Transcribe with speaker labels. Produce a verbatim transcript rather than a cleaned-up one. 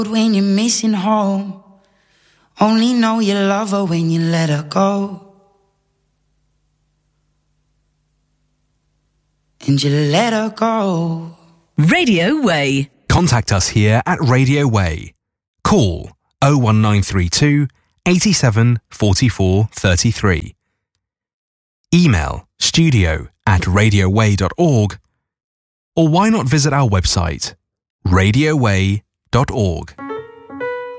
Speaker 1: When you're missing home, only know you love her when you let her go. And you let her go.
Speaker 2: Radio Way.
Speaker 3: Contact us here at Radio Way. Call oh one nine three two, eight seven, four four three three. Email studio at radio way dot org, or why not visit our website radio way dot org.